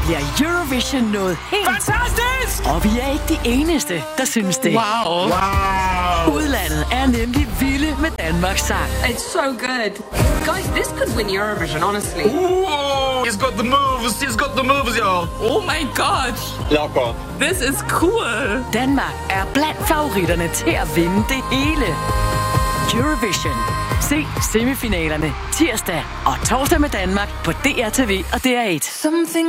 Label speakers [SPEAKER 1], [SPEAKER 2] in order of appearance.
[SPEAKER 1] bliver Eurovision noget helt...
[SPEAKER 2] Fantastisk!
[SPEAKER 1] Og vi er ikke de eneste, der synes det.
[SPEAKER 2] Wow.
[SPEAKER 1] Udlandet er nemlig vilde med Danmarks sang.
[SPEAKER 3] It's so good. Guys, this could win Eurovision, honestly.
[SPEAKER 2] Ooh, he's got the moves. He's got the moves, y'all.
[SPEAKER 4] Oh my god.
[SPEAKER 2] Locker.
[SPEAKER 4] This is cool.
[SPEAKER 1] Danmark er blandt favoritterne til at vinde det hele. Eurovision. Se semifinalerne tirsdag og torsdag med Danmark på DRTV og DR1.